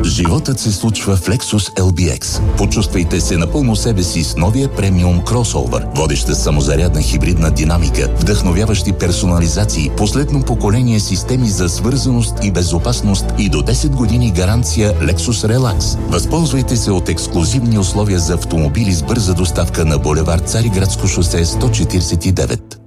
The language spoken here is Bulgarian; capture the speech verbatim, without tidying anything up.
Животът се случва в Lexus ел би екс. Почувствайте се напълно себе си с новия премиум кросовър. Водеща самозарядна хибридна динамика, вдъхновяващи персонализации, последно поколение системи за свързаност и безопасност и до десет години гаранция Lexus Relax. Възползвайте се от ексклузивни условия за автомобили с бърза доставка на булевард Цариградско шосе сто четиридесет и девет.